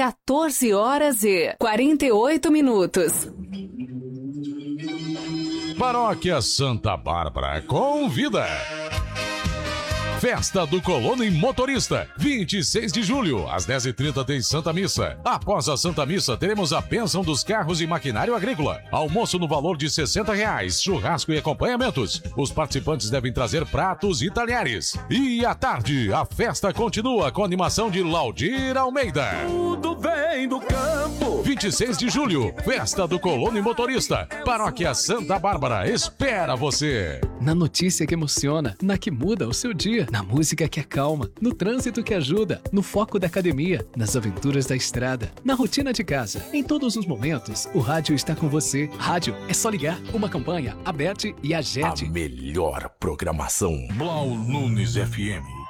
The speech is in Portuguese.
14h48. Paróquia Santa Bárbara convida. Festa do Colono e Motorista, 26 de julho, às 10h30 tem Santa Missa. Após a Santa Missa, teremos a bênção dos carros e maquinário agrícola. Almoço no valor de R$60, churrasco e acompanhamentos. Os participantes devem trazer pratos e talheres. E à tarde, a festa continua com a animação de Laudir Almeida. Tudo vem do campo. 26 de julho, Festa do Colono e Motorista. Paróquia Santa Bárbara espera você. Na notícia que emociona, na que muda o seu dia, na música que acalma, no trânsito que ajuda, no foco da academia, nas aventuras da estrada, na rotina de casa. Em todos os momentos, o rádio está com você. Rádio é só ligar. Uma campanha, Aberte e Agete. A melhor programação. Blau Nunes FM.